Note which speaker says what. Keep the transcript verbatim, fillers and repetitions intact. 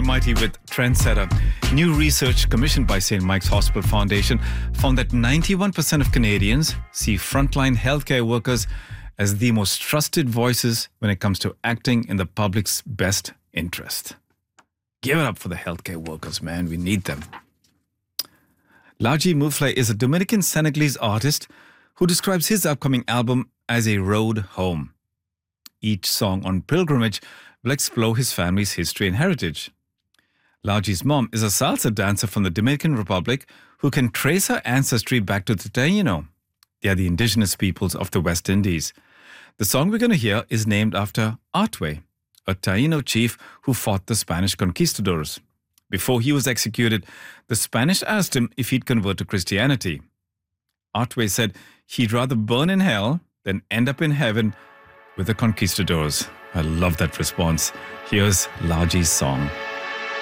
Speaker 1: Almighty with Trendsetter. New research commissioned by Saint Mike's Hospital Foundation found that ninety-one percent of Canadians see frontline healthcare workers as the most trusted voices when it comes to acting in the public's best interest. Give it up for the healthcare workers, man. We need them. Laji Mufle is a Dominican Senegalese artist who describes his upcoming album as a road home. Each song on pilgrimage will explore his family's history and heritage. Laji's mom is a salsa dancer from the Dominican Republic who can trace her ancestry back to the Taino. They are the indigenous peoples of the West Indies. The song we're going to hear is named after Otway, a Taino chief who fought the Spanish conquistadors. Before he was executed, the Spanish asked him if he'd convert to Christianity. Otway said he'd rather burn in hell than end up in heaven with the conquistadors. I love that response. Here's Laji's song.